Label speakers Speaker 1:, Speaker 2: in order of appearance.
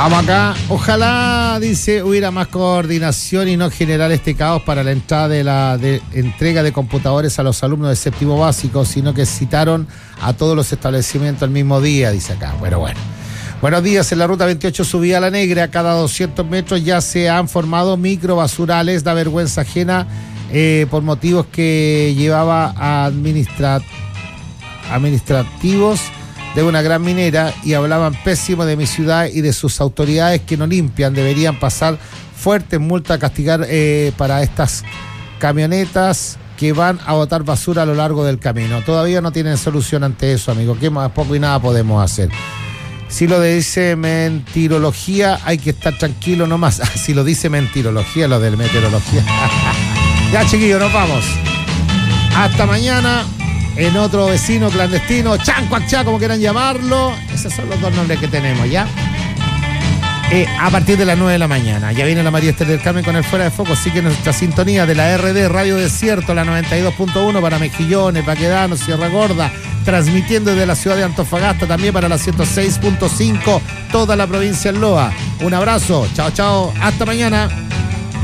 Speaker 1: Vamos acá. Ojalá, dice, hubiera más coordinación y no generar este caos para la entrada de entrega de computadores a los alumnos de séptimo básico, sino que citaron a todos los establecimientos el mismo día, dice acá. Bueno. Buenos días. En la ruta 28 subida a La Negra, cada 200 metros ya se han formado microbasurales. Da vergüenza ajena por motivos que llevaba a administrativos de una gran minera, y hablaban pésimo de mi ciudad y de sus autoridades que no limpian. Deberían pasar fuertes multas a castigar para estas camionetas que van a botar basura a lo largo del camino. Todavía no tienen solución ante eso, amigo. ¿Qué más? Poco y nada podemos hacer. Si lo dice mentirología, hay que estar tranquilo nomás. Si lo dice mentirología, lo de meteorología. Ya, chiquillos, nos vamos. Hasta mañana en otro vecino clandestino, Chancuacchá, como quieran llamarlo. Esos son los dos nombres que tenemos, ¿ya? A partir de las 9 de la mañana. Ya viene la María Esther del Carmen con el Fuera de Foco. Sigue nuestra sintonía de la RD Radio Desierto, la 92.1 para Mejillones, Baquedano, Sierra Gorda, transmitiendo desde la ciudad de Antofagasta, también para la 106.5, toda la provincia en Loa. Un abrazo, chao, hasta mañana.